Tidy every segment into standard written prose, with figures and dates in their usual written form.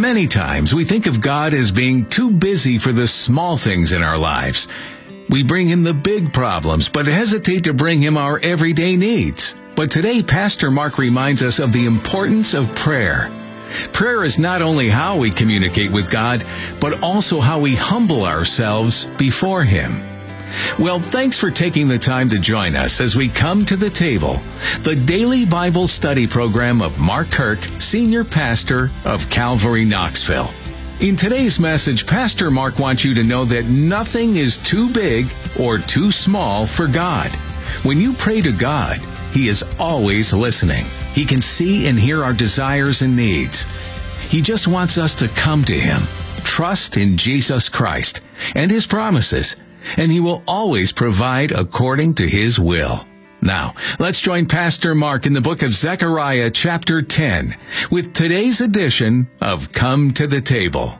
Many times we think of God as being too busy for the small things in our lives. We bring him the big problems, but hesitate to bring him our everyday needs. But today, Pastor Mark reminds us of the importance of prayer. Prayer is not only how we communicate with God, but also how we humble ourselves before him. Well, thanks for taking the time to join us as we come to the table, the daily Bible study program of Mark Kirk, Senior Pastor of Calvary Knoxville. In today's message, Pastor Mark wants you to know that nothing is too big or too small for God. When you pray to God, he is always listening. He can see and hear our desires and needs. He just wants us to come to him, trust in Jesus Christ and his promises, and he will always provide according to his will. Now, let's join Pastor Mark in the book of Zechariah chapter 10 with today's edition of Come to the Table.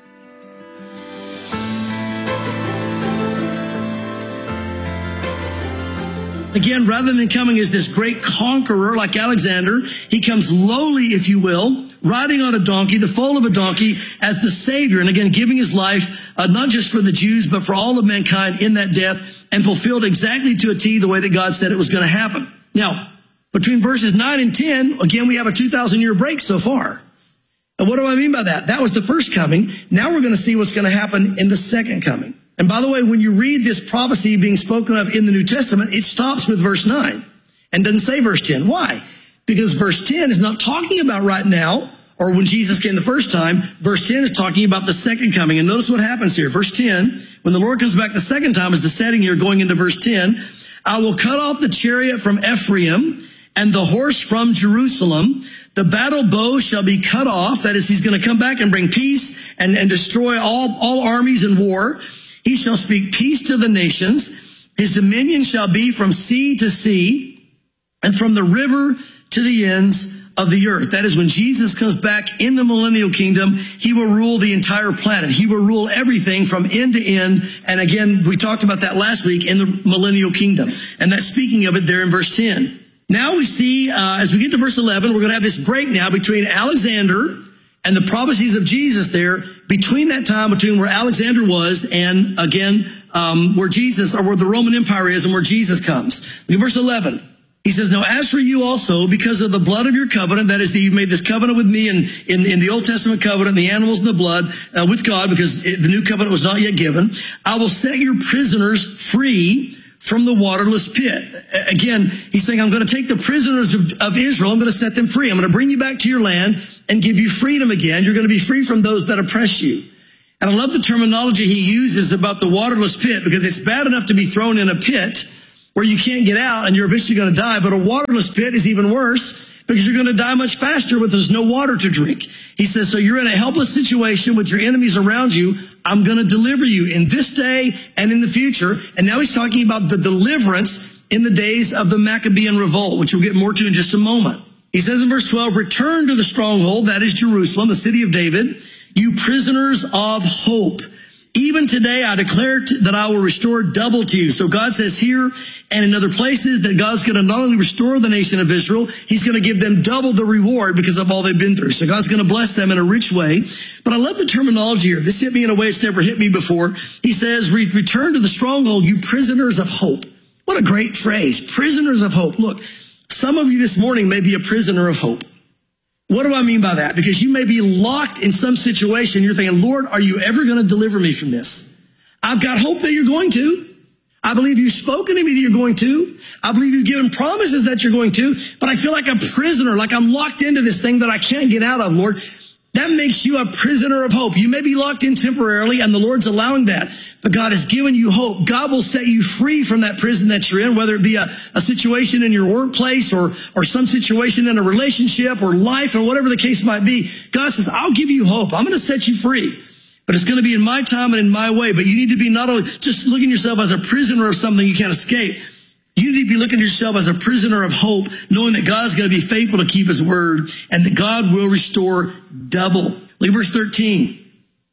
Again, rather than coming as this great conqueror like Alexander, he comes lowly, if you will, riding on a donkey, the foal of a donkey, as the Savior. And again, giving his life, not just for the Jews, but for all of mankind in that death, and fulfilled exactly to a T the way that God said it was going to happen. Now, between verses 9 and 10, again, we have a 2,000-year break so far. And what do I mean by that? That was the first coming. Now we're going to see what's going to happen in the second coming. And by the way, when you read this prophecy being spoken of in the New Testament, it stops with verse 9 and doesn't say verse 10. Why? Because verse 10 is not talking about right now or when Jesus came the first time. Verse 10 is talking about the second coming. And notice what happens here. Verse 10, when the Lord comes back the second time, is the setting here going into verse 10. I will cut off the chariot from Ephraim and the horse from Jerusalem. The battle bow shall be cut off. That is, he's going to come back and bring peace and destroy all armies in war. He shall speak peace to the nations. His dominion shall be from sea to sea and from the river to the ends of the earth. That is, when Jesus comes back in the millennial kingdom, he will rule the entire planet. He will rule everything from end to end. And again, we talked about that last week in the millennial kingdom. And that's speaking of it there in verse 10. Now we see, as we get to verse 11, we're going to have this break now between Alexander and the prophecies of Jesus there, between that time, between where Alexander was and, again, where Jesus, or where the Roman Empire is and where Jesus comes. In verse 11, he says, now as for you also, because of the blood of your covenant, that is, that you've made this covenant with me in the Old Testament covenant, the animals and the blood, with God, because the new covenant was not yet given, I will set your prisoners free from the waterless pit. Again, he's saying, I'm going to take the prisoners of Israel, I'm going to set them free. I'm going to bring you back to your land and give you freedom again. You're going to be free from those that oppress you. And I love the terminology he uses about the waterless pit, because it's bad enough to be thrown in a pit where you can't get out and you're eventually going to die. But a waterless pit is even worse, because you're going to die much faster when there's no water to drink. He says, so you're in a helpless situation with your enemies around you. I'm going to deliver you in this day and in the future. And now he's talking about the deliverance in the days of the Maccabean revolt, which we'll get more to in just a moment. He says in verse 12, return to the stronghold, that is Jerusalem, the city of David, you prisoners of hope. Even today I declare that I will restore double to you. So God says here and in other places that God's going to not only restore the nation of Israel, he's going to give them double the reward because of all they've been through. So God's going to bless them in a rich way. But I love the terminology here. This hit me in a way it's never hit me before. He says, return to the stronghold, you prisoners of hope. What a great phrase, prisoners of hope. Look, some of you this morning may be a prisoner of hope. What do I mean by that? Because you may be locked in some situation. You're thinking, Lord, are you ever going to deliver me from this? I've got hope that you're going to. I believe you've spoken to me that you're going to. I believe you've given promises that you're going to. But I feel like a prisoner, like I'm locked into this thing that I can't get out of, Lord. That makes you a prisoner of hope. You may be locked in temporarily, and the Lord's allowing that. But God has given you hope. God will set you free from that prison that you're in, whether it be a situation in your workplace or some situation in a relationship or life or whatever the case might be. God says, I'll give you hope. I'm going to set you free. But it's going to be in my time and in my way. But you need to be not only just looking at yourself as a prisoner of something you can't escape. You need to be looking at yourself as a prisoner of hope, knowing that God's going to be faithful to keep his word and that God will restore double. Look at verse 13.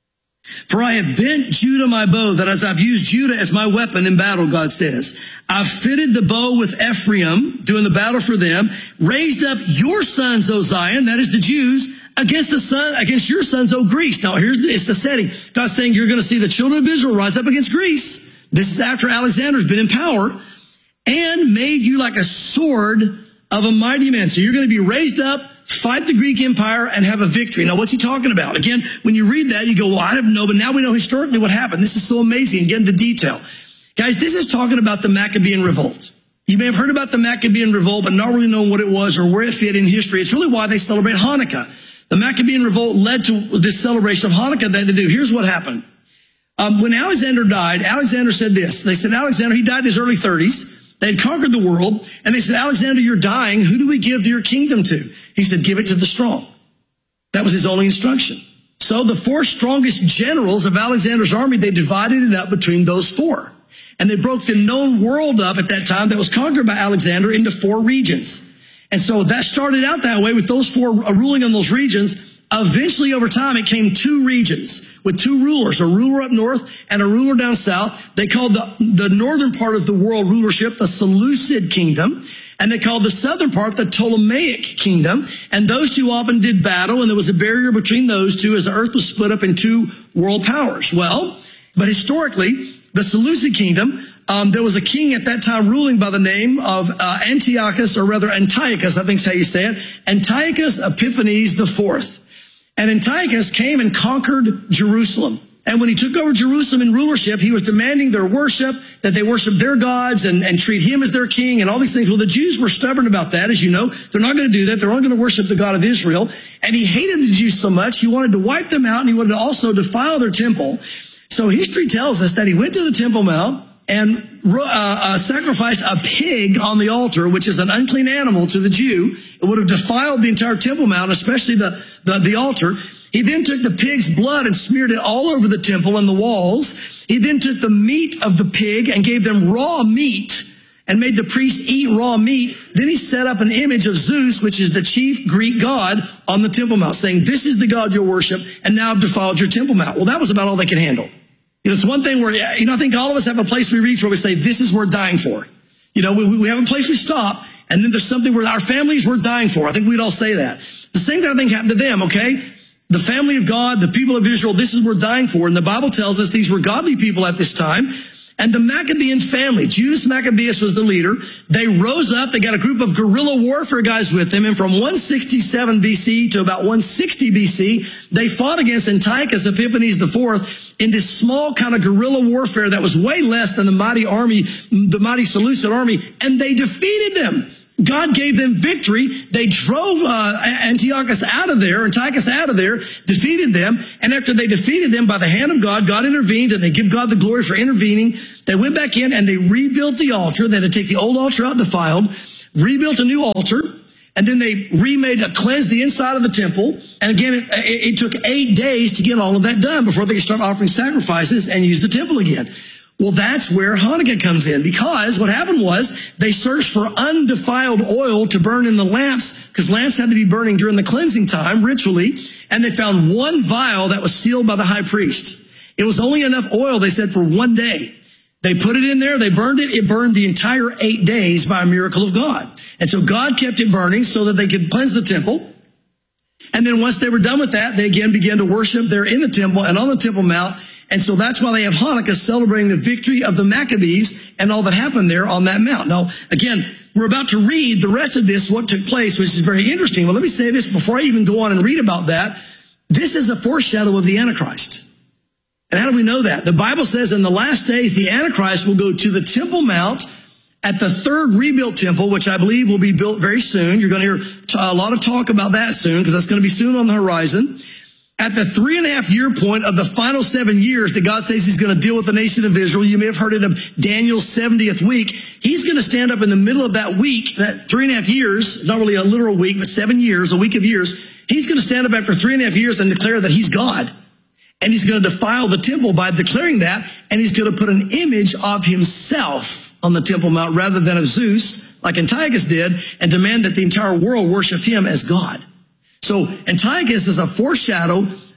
For I have bent Judah my bow, that as I've used Judah as my weapon in battle, God says, I've fitted the bow with Ephraim, doing the battle for them, raised up your sons, O Zion, that is the Jews, against your sons, O Greece. Now it's the setting. God's saying you're going to see the children of Israel rise up against Greece. This is after Alexander's been in power, and made you like a sword of a mighty man. So you're going to be raised up, fight the Greek Empire, and have a victory. Now, what's he talking about? Again, when you read that, you go, well, I don't know, but now we know historically what happened. This is so amazing. Get into detail. Guys, this is talking about the Maccabean revolt. You may have heard about the Maccabean revolt, but not really knowing what it was or where it fit in history. It's really why they celebrate Hanukkah. The Maccabean revolt led to this celebration of Hanukkah that they do. Here's what happened. When Alexander died, Alexander said this. They said, Alexander, he died in his early 30s. They had conquered the world, and they said, Alexander, you're dying. Who do we give your kingdom to? He said, give it to the strong. That was his only instruction. So the 4 strongest generals of Alexander's army, they divided it up between those 4. And they broke the known world up at that time that was conquered by Alexander into 4 regions. And so that started out that way with those 4 ruling on those regions. Eventually, over time, it came 2 regions with 2 rulers, a ruler up north and a ruler down south. They called the northern part of the world rulership the Seleucid kingdom, and they called the southern part the Ptolemaic kingdom. And those 2 often did battle, and there was a barrier between those 2 as the earth was split up in 2 world powers. Well, but historically, the Seleucid kingdom, there was a king at that time ruling by the name of Antiochus, or rather Antiochus, I think is how you say it, Antiochus Epiphanes IV. And Antiochus came and conquered Jerusalem. And when he took over Jerusalem in rulership, he was demanding their worship, that they worship their gods and treat him as their king and all these things. Well, the Jews were stubborn about that, as you know. They're not going to do that. They're only going to worship the God of Israel. And he hated the Jews so much, he wanted to wipe them out, and he wanted to also defile their temple. So history tells us that he went to the Temple Mount and sacrificed a pig on the altar, which is an unclean animal to the Jew. It would have defiled the entire Temple Mount, especially the altar. He then took the pig's blood and smeared it all over the temple and the walls. He then took the meat of the pig and gave them raw meat and made the priests eat raw meat. Then he set up an image of Zeus, which is the chief Greek god, on the Temple Mount, saying, this is the God you'll worship, and now I've defiled your Temple Mount. Well, that was about all they could handle. It's one thing where, I think all of us have a place we reach where we say, this is worth dying for. We have a place we stop, and then there's something where our family is worth dying for. I think we'd all say that. The same kind of thing happened to them, okay? The family of God, the people of Israel, this is worth dying for. And the Bible tells us these were godly people at this time. And the Maccabean family, Judas Maccabeus was the leader. They rose up. They got a group of guerrilla warfare guys with them. And from 167 BC to about 160 BC, they fought against Antiochus Epiphanes IV in this small kind of guerrilla warfare that was way less than the mighty army, the mighty Seleucid army. And they defeated them. God gave them victory. They drove Antiochus out of there, defeated them. And after they defeated them by the hand of God, God intervened, and they give God the glory for intervening. They went back in and they rebuilt the altar. They had to take the old altar out and defiled, rebuilt a new altar, and then they cleansed the inside of the temple. And again, it took 8 days to get all of that done before they could start offering sacrifices and use the temple again. Well, that's where Hanukkah comes in, because what happened was they searched for undefiled oil to burn in the lamps, because lamps had to be burning during the cleansing time ritually, and they found one vial that was sealed by the high priest. It was only enough oil, they said, for 1 day. They put it in there, they burned it. It burned the entire 8 days by a miracle of God. And so God kept it burning so that they could cleanse the temple. And then once they were done with that, they again began to worship there in the temple and on the Temple Mount. And so that's why they have Hanukkah, celebrating the victory of the Maccabees and all that happened there on that mount. Now, again, we're about to read the rest of this, what took place, which is very interesting. Well, let me say this before I even go on and read about that. This is a foreshadow of the Antichrist. And how do we know that? The Bible says in the last days, the Antichrist will go to the Temple Mount at the third rebuilt temple, which I believe will be built very soon. You're going to hear a lot of talk about that soon, because that's going to be soon on the horizon. At the 3.5 year point of the final 7 years that God says he's going to deal with the nation of Israel, you may have heard it of Daniel's 70th week. He's going to stand up in the middle of that week, that 3.5 years, not really a literal week, but 7 years, a week of years. He's going to stand up after 3.5 years and declare that he's God. And he's going to defile the temple by declaring that. And he's going to put an image of himself on the Temple Mount rather than of Zeus, like Antiochus did, and demand that the entire world worship him as God. So Antiochus is a foreshadow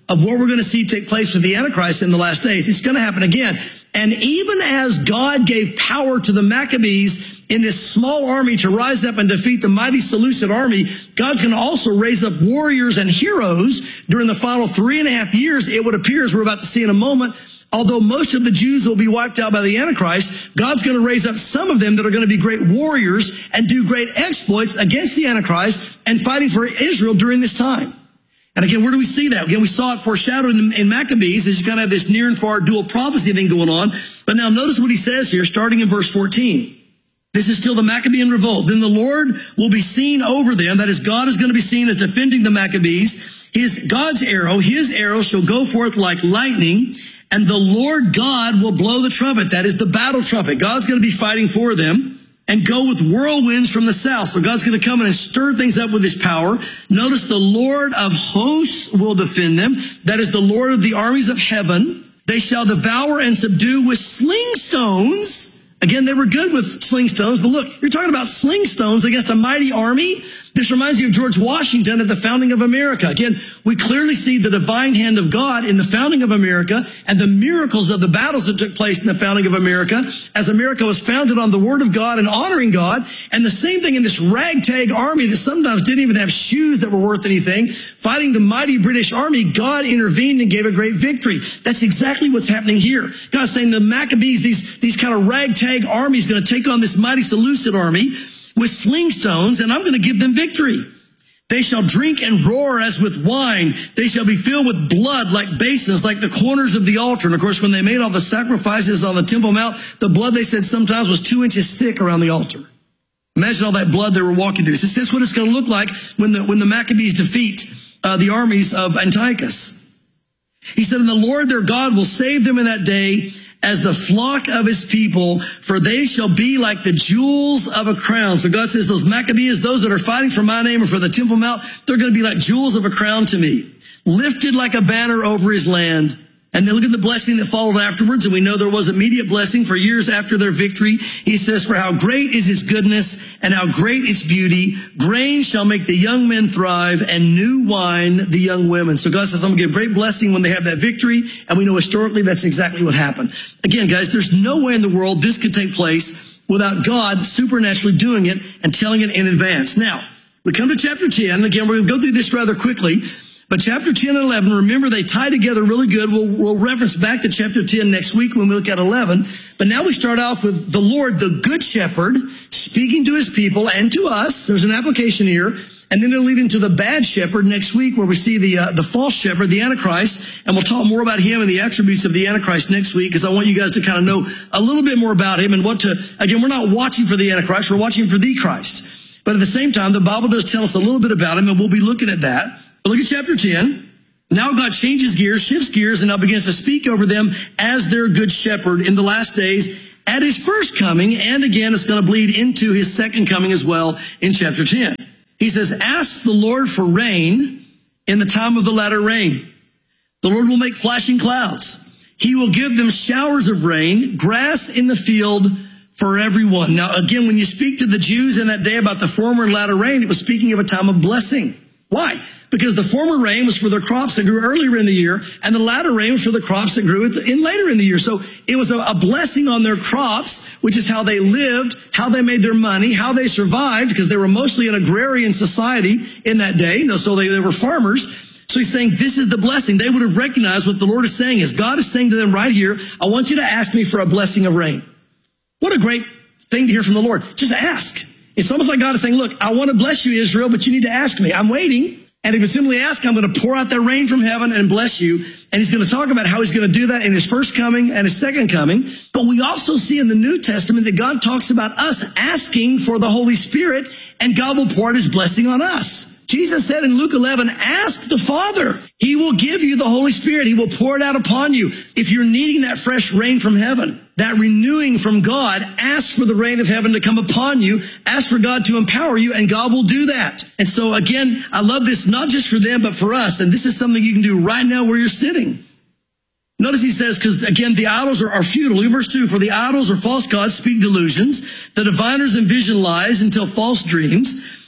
of what we're going to see take place with the Antichrist in the last days. It's going to happen again. And even as God gave power to the Maccabees in this small army to rise up and defeat the mighty Seleucid army, God's going to also raise up warriors and heroes during the final 3.5 years. It would appear, as we're about to see in a moment, although most of the Jews will be wiped out by the Antichrist, God's going to raise up some of them that are going to be great warriors and do great exploits against the Antichrist and fighting for Israel during this time. And again, where do we see that? Again, we saw it foreshadowed in Maccabees as you kind of have this near and far dual prophecy thing going on. But now notice what he says here, starting in verse 14. This is still the Maccabean revolt. Then the Lord will be seen over them. That is, God is going to be seen as defending the Maccabees. God's arrow, his arrow shall go forth like lightning, and the Lord God will blow the trumpet. That is the battle trumpet. God's going to be fighting for them and go with whirlwinds from the south. So God's going to come in and stir things up with his power. Notice the Lord of hosts will defend them. That is the Lord of the armies of heaven. They shall devour and subdue with sling stones. Again, they were good with sling stones, but look, you're talking about sling stones against a mighty army. This reminds you of George Washington at the founding of America. Again, we clearly see the divine hand of God in the founding of America and the miracles of the battles that took place in the founding of America as America was founded on the word of God and honoring God. And the same thing in this ragtag army that sometimes didn't even have shoes that were worth anything. Fighting the mighty British army, God intervened and gave a great victory. That's exactly what's happening here. God's saying the Maccabees, these kind of ragtag armies, going to take on this mighty Seleucid army with sling stones, and I'm going to give them victory. They shall drink and roar as with wine. They shall be filled with blood like basins, like the corners of the altar. And of course, when they made all the sacrifices on the Temple Mount, the blood, they said, sometimes was 2 inches thick around the altar. Imagine all that blood they were walking through. So that's what it's going to look like when the Maccabees defeat the armies of Antiochus. He said, and the Lord their God will save them in that day as the flock of his people, for they shall be like the jewels of a crown. So God says those Maccabees, those that are fighting for my name or for the Temple Mount, they're going to be like jewels of a crown to me, lifted like a banner over his land. And then look at the blessing that followed afterwards. And we know there was immediate blessing for years after their victory. He says, for how great is his goodness and how great its beauty. Grain shall make the young men thrive and new wine the young women. So God says, I'm going to give great blessing when they have that victory. And we know historically that's exactly what happened. Again, guys, there's no way in the world this could take place without God supernaturally doing it and telling it in advance. Now, we come to chapter 10. Again, we're going to go through this rather quickly. But chapter 10 and 11, remember, they tie together really good. We'll reference back to chapter 10 next week when we look at 11. But now we start off with the Lord, the good shepherd, speaking to his people and to us. There's an application here. And then it'll lead into the bad shepherd next week where we see the false shepherd, the Antichrist. And we'll talk more about him and the attributes of the Antichrist next week because I want you guys to kind of know a little bit more about him and again, we're not watching for the Antichrist, we're watching for the Christ. But at the same time, the Bible does tell us a little bit about him and we'll be looking at that. Look at chapter 10. Now God changes gears, shifts gears, and now begins to speak over them as their good shepherd in the last days at his first coming. And again, it's going to bleed into his second coming as well in chapter 10. He says, ask the Lord for rain in the time of the latter rain. The Lord will make flashing clouds. He will give them showers of rain, grass in the field for everyone. Now, again, when you speak to the Jews in that day about the former and latter rain, it was speaking of a time of blessing. Why? Because the former rain was for their crops that grew earlier in the year, and the latter rain was for the crops that grew in later in the year. So it was a blessing on their crops, which is how they lived, how they made their money, how they survived, because they were mostly an agrarian society in that day. So they were farmers. So he's saying this is the blessing. They would have recognized what the Lord is saying is God is saying to them right here, I want you to ask me for a blessing of rain. What a great thing to hear from the Lord. Just ask. It's almost like God is saying, look, I want to bless you, Israel, but you need to ask me. I'm waiting. And if you simply ask, I'm going to pour out that rain from heaven and bless you. And he's going to talk about how he's going to do that in his first coming and his second coming. But we also see in the New Testament that God talks about us asking for the Holy Spirit, and God will pour out his blessing on us. Jesus said in Luke 11, ask the Father. He will give you the Holy Spirit. He will pour it out upon you. If you're needing that fresh rain from heaven, that renewing from God, ask for the rain of heaven to come upon you. Ask for God to empower you, and God will do that. And so again, I love this, not just for them, but for us. And this is something you can do right now where you're sitting. Notice he says, because again, the idols are futile. Look at verse 2. For the idols or false gods speak delusions. The diviners envision lies and tell false dreams.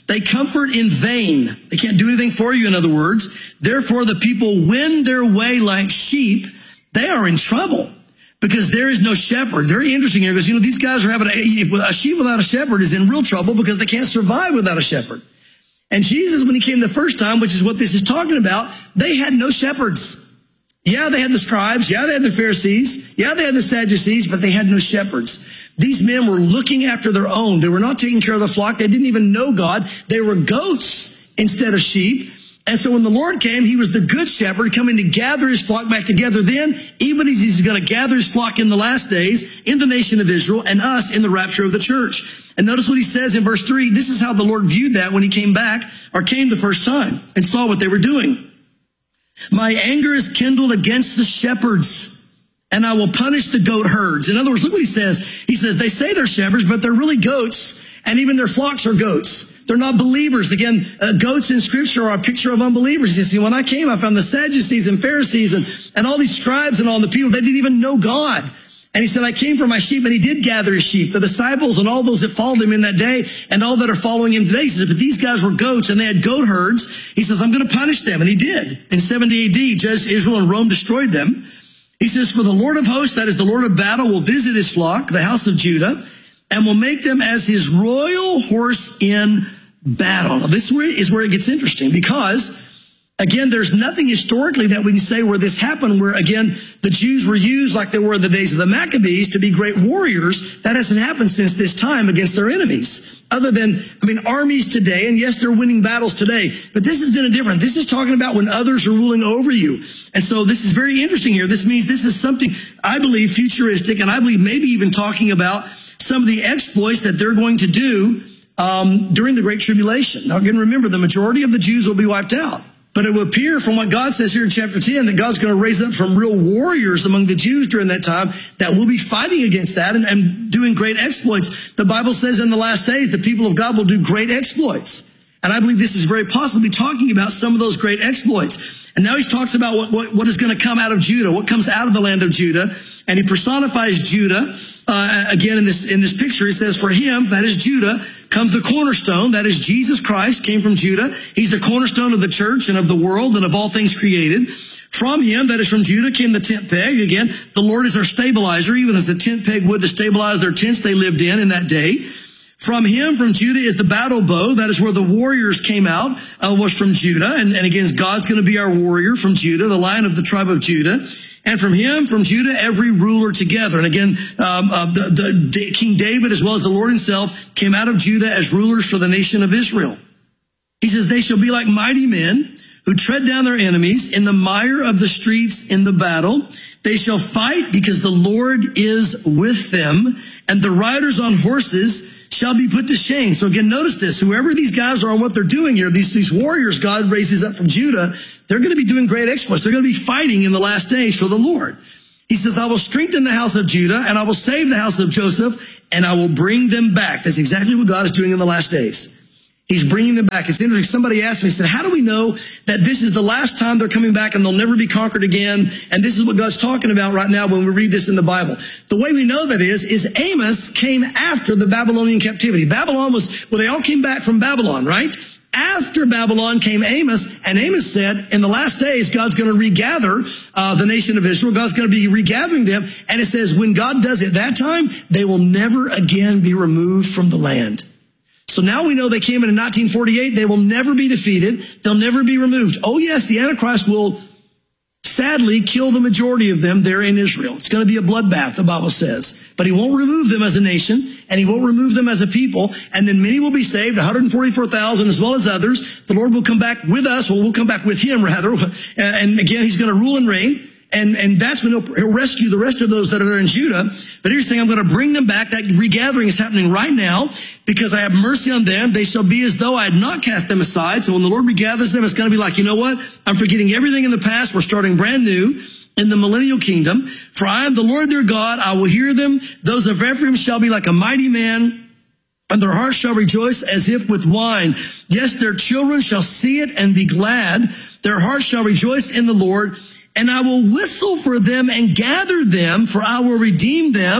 They comfort in vain. They can't do anything for you, in other words. Therefore, the people wend their way like sheep. They are in trouble because there is no shepherd. Very interesting here because, these guys are having a sheep without a shepherd is in real trouble because they can't survive without a shepherd. And Jesus, when he came the first time, which is what this is talking about, they had no shepherds. Yeah, they had the scribes. Yeah, they had the Pharisees. Yeah, they had the Sadducees, but they had no shepherds. These men were looking after their own. They were not taking care of the flock. They didn't even know God. They were goats instead of sheep. And so when the Lord came, he was the good shepherd coming to gather his flock back together then, even as he's going to gather his flock in the last days in the nation of Israel and us in the rapture of the church. And notice what he says in verse 3. This is how the Lord viewed that when he came back or came the first time and saw what they were doing. My anger is kindled against the shepherds, and I will punish the goat herds. In other words, look what he says. He says, they say they're shepherds, but they're really goats, and even their flocks are goats. They're not believers. Again, goats in Scripture are a picture of unbelievers. You see, when I came, I found the Sadducees and Pharisees and all these scribes and all the people, they didn't even know God. And he said, I came for my sheep, and he did gather his sheep. The disciples and all those that followed him in that day and all that are following him today. He says, but these guys were goats, and they had goat herds. He says, I'm going to punish them. And he did. In 70 AD, judged Israel, and Rome destroyed them. He says, for the Lord of hosts, that is the Lord of battle, will visit his flock, the house of Judah, and will make them as his royal horse in battle. Now, this is where it gets interesting because, again, there's nothing historically that we can say where this happened, where, again, the Jews were used like they were in the days of the Maccabees to be great warriors. That hasn't happened since this time against their enemies. Other than, armies today, and yes, they're winning battles today, but this is different. This is talking about when others are ruling over you. And so this is very interesting here. This means this is something, I believe, futuristic, and I believe maybe even talking about some of the exploits that they're going to do during the Great Tribulation. Now, again, remember, the majority of the Jews will be wiped out. But it will appear from what God says here in chapter 10 that God's going to raise up some real warriors among the Jews during that time that will be fighting against that and doing great exploits. The Bible says in the last days, the people of God will do great exploits. And I believe this is very possibly talking about some of those great exploits. And now he talks about what is going to come out of Judah, what comes out of the land of Judah. And he personifies Judah. Again, in this picture, he says, for him, that is Judah, comes the cornerstone. That is Jesus Christ, came from Judah. He's the cornerstone of the church and of the world and of all things created. From him, that is from Judah, came the tent peg. Again, the Lord is our stabilizer, even as the tent peg would to stabilize their tents they lived in that day. From him, from Judah, is the battle bow. That is where the warriors came out, was from Judah. And again, God's going to be our warrior from Judah, the Lion of the tribe of Judah. And from him, from Judah, every ruler together. And again, King David, as well as the Lord himself, came out of Judah as rulers for the nation of Israel. He says, they shall be like mighty men who tread down their enemies in the mire of the streets in the battle. They shall fight because the Lord is with them, and the riders on horses shall be put to shame. So again, notice this. Whoever these guys are and what they're doing here, these warriors God raises up from Judah, they're going to be doing great exploits. They're going to be fighting in the last days for the Lord. He says, I will strengthen the house of Judah, and I will save the house of Joseph, and I will bring them back. That's exactly what God is doing in the last days. He's bringing them back. It's interesting. Somebody asked me, said, how do we know that this is the last time they're coming back and they'll never be conquered again? And this is what God's talking about right now when we read this in the Bible. The way we know that is Amos came after the Babylonian captivity. Babylon they all came back from Babylon, right? After Babylon came Amos, and Amos said, in the last days, God's going to regather the nation of Israel. God's going to be regathering them. And it says, when God does it that time, they will never again be removed from the land. So now we know they came in 1948. They will never be defeated. They'll never be removed. Oh, yes, the Antichrist will sadly kill the majority of them there in Israel. It's going to be a bloodbath, the Bible says. But he won't remove them as a nation, and he won't remove them as a people. And then many will be saved, 144,000 as well as others. The Lord will come back with us. Well, we'll come back with him, rather. And again, he's going to rule and reign. And that's when he'll rescue the rest of those that are in Judah. But here's saying, I'm going to bring them back. That regathering is happening right now because I have mercy on them. They shall be as though I had not cast them aside. So when the Lord regathers them, it's going to be like, you know what? I'm forgetting everything in the past. We're starting brand new in the millennial kingdom. For I am the Lord their God. I will hear them. Those of Ephraim shall be like a mighty man, and their hearts shall rejoice as if with wine. Yes, their children shall see it and be glad. Their hearts shall rejoice in the Lord. And I will whistle for them and gather them, for I will redeem them,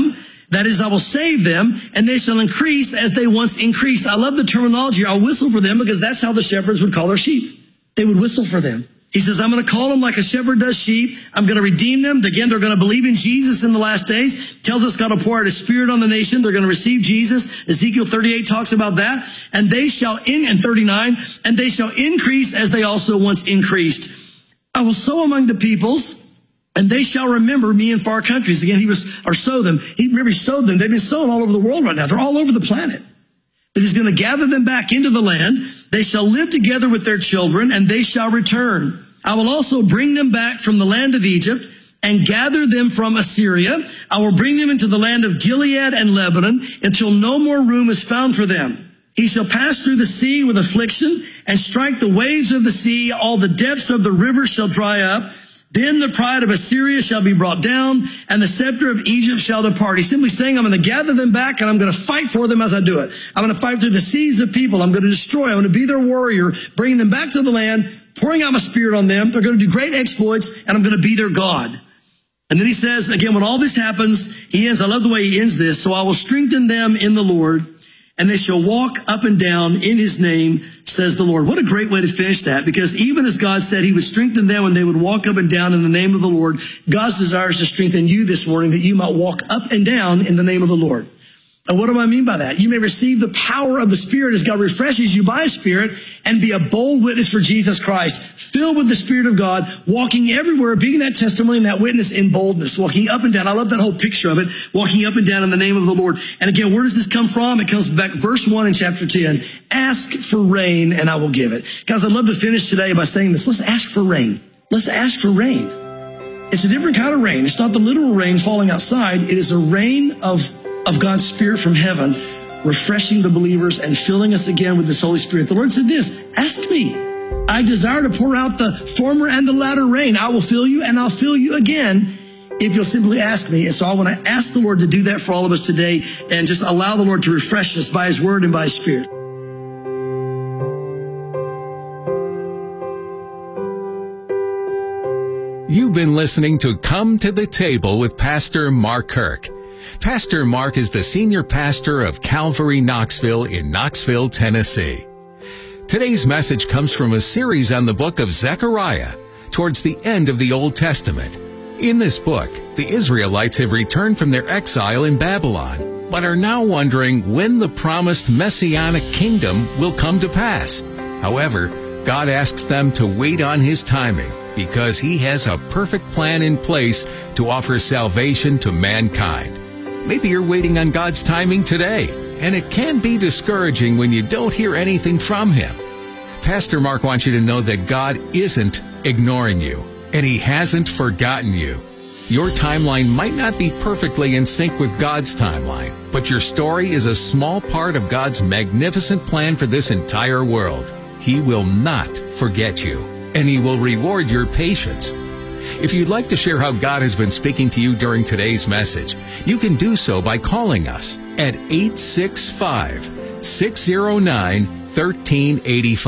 That is, I will save them, and they shall increase as they once increased. I love the terminology. I'll whistle for them, because that's how the shepherds would call their sheep. They would whistle for them. He says, I'm going to call them like a shepherd does sheep. I'm going to redeem them. Again, they're going to believe in Jesus in the last days. Tells us God will pour out his Spirit on the nation. They're going to receive Jesus. Ezekiel 38 talks about that. And they shall, and 39, and they shall increase as they also once increased. I will sow among the peoples, and they shall remember me in far countries. Again, he sowed them. He sowed them. They've been sown all over the world right now. They're all over the planet. But he's going to gather them back into the land. They shall live together with their children, and they shall return. I will also bring them back from the land of Egypt and gather them from Assyria. I will bring them into the land of Gilead and Lebanon until no more room is found for them. He shall pass through the sea with affliction and strike the waves of the sea. All the depths of the river shall dry up. Then the pride of Assyria shall be brought down, and the scepter of Egypt shall depart. He's simply saying, I'm going to gather them back, and I'm going to fight for them as I do it. I'm going to fight through the seas of people. I'm going to destroy. I'm going to be their warrior, bringing them back to the land, pouring out my Spirit on them. They're going to do great exploits, and I'm going to be their God. And then he says, again, when all this happens, he ends, I love the way he ends this, so I will strengthen them in the Lord, and they shall walk up and down in his name, says the Lord. What a great way to finish that, because even as God said he would strengthen them and they would walk up and down in the name of the Lord, God's desire is to strengthen you this morning, that you might walk up and down in the name of the Lord. And what do I mean by that? You may receive the power of the Spirit as God refreshes you by his Spirit, and be a bold witness for Jesus Christ, filled with the Spirit of God, walking everywhere, being that testimony and that witness in boldness, walking up and down. I love that whole picture of it, walking up and down in the name of the Lord. And again, where does this come from? It comes back, verse 1 in chapter 10. Ask for rain and I will give it. Guys, I'd love to finish today by saying this. Let's ask for rain. Let's ask for rain. It's a different kind of rain. It's not the literal rain falling outside. It is a rain of God's Spirit from heaven, refreshing the believers and filling us again with this Holy Spirit. The Lord said this, ask me. I desire to pour out the former and the latter rain. I will fill you, and I'll fill you again if you'll simply ask me. And so I want to ask the Lord to do that for all of us today, and just allow the Lord to refresh us by his word and by his Spirit. You've been listening to Come to the Table with Pastor Mark Kirk. Pastor Mark is the senior pastor of Calvary Knoxville in Knoxville, Tennessee. Today's message comes from a series on the book of Zechariah, towards the end of the Old Testament. In this book, the Israelites have returned from their exile in Babylon, but are now wondering when the promised Messianic kingdom will come to pass. However, God asks them to wait on his timing, because he has a perfect plan in place to offer salvation to mankind. Maybe you're waiting on God's timing today, and it can be discouraging when you don't hear anything from him. Pastor Mark wants you to know that God isn't ignoring you, and he hasn't forgotten you. Your timeline might not be perfectly in sync with God's timeline, but your story is a small part of God's magnificent plan for this entire world. He will not forget you, and he will reward your patience. If you'd like to share how God has been speaking to you during today's message, you can do so by calling us at 865-609-1385.